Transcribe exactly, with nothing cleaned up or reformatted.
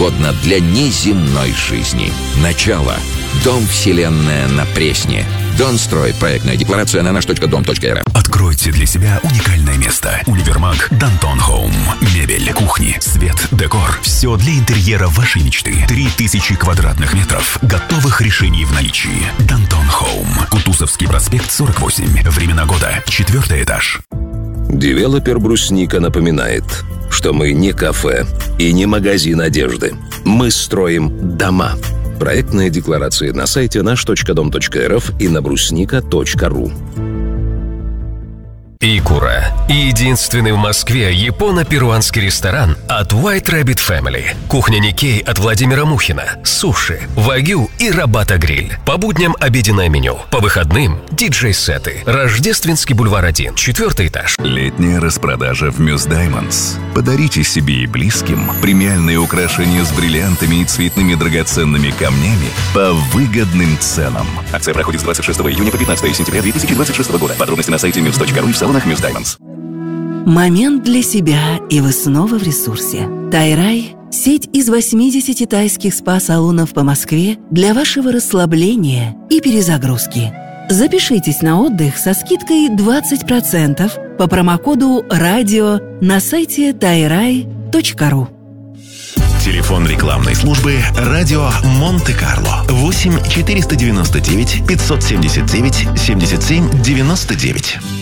угодно для неземной жизни. Начало. Дом «Вселенная» на Пресне. Донстрой. Проектная декларация на наш точка дом точка эр эф. Откройте для себя уникальное место. Универмаг Дантон Хоум. Мебель, кухни, свет, декор. Все для интерьера вашей мечты. Три тысячи квадратных метров готовых решений в наличии. Дантон Хоум. Кутузовский проспект, сорок восемь. Времена года. Четвертый этаж. Девелопер «Брусника» напоминает, что мы не кафе и не магазин одежды. Мы строим дома. Проектные декларации на сайте наш точка дом точка эр эф и на брусника точка ру. Икура. Единственный в Москве японо-перуанский ресторан от White Rabbit Family. Кухня Никей от Владимира Мухина. Суши, вагю и рабата гриль. По будням обеденное меню. По выходным диджей-сеты. Рождественский бульвар один. Четвертый этаж. Летняя распродажа в Мюс Даймондс. Подарите себе и близким премиальные украшения с бриллиантами и цветными драгоценными камнями по выгодным ценам. Акция проходит с двадцать шестого июня по пятнадцатое сентября две тысячи двадцать шестого года. Подробности на сайте мюс точка ру и в салонах Мюс Даймондс. Момент для себя, и вы снова в ресурсе. Тайрай – сеть из восьмидесяти тайских спа-салонов по Москве для вашего расслабления и перезагрузки. Запишитесь на отдых со скидкой двадцать процентов по промокоду «Радио» на сайте тайрай точка ру. Телефон рекламной службы «Радио Монте-Карло» восемь четыреста девяносто девять пятьсот семьдесят девять семьдесят семь девяносто девять.